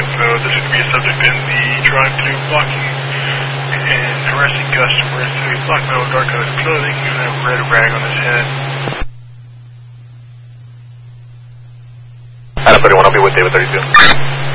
info. This would be a subject in the drive-thru blocking and harassing customers through black metal dark colored clothing and a red rag on his head. Adam 31, I'll be with David 32.